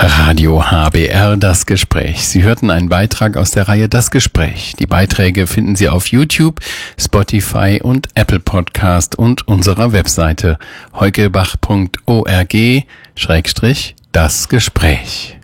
Radio HBR, das Gespräch. Sie hörten einen Beitrag aus der Reihe Das Gespräch. Die Beiträge finden Sie auf YouTube, Spotify und Apple Podcast und unserer Webseite heukebach.org/das Gespräch.